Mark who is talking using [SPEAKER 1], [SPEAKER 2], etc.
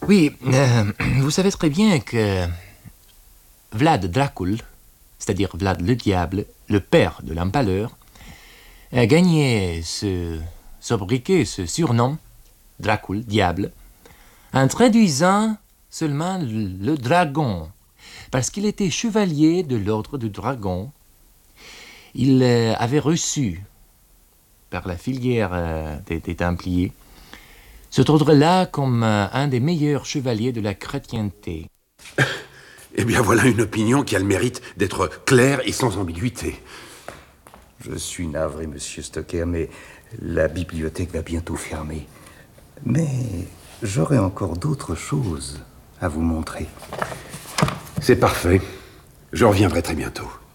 [SPEAKER 1] Oui, vous savez très bien que Vlad Dracul, c'est-à-dire Vlad le Diable, le père de l'Empaleur, a gagné ce sobriquet, ce surnom, Dracul, Diable, en traduisant seulement le dragon, parce qu'il était chevalier de l'ordre du dragon. Il avait reçu, par la filière des Templiers, cet ordre-là comme un des meilleurs chevaliers de la chrétienté.
[SPEAKER 2] Eh bien, voilà une opinion qui a le mérite d'être claire et sans ambiguïté.
[SPEAKER 3] Je suis navré, monsieur Stocker, mais la bibliothèque va bientôt fermer. Mais j'aurai encore d'autres choses à vous montrer.
[SPEAKER 2] C'est parfait. Je reviendrai très bientôt.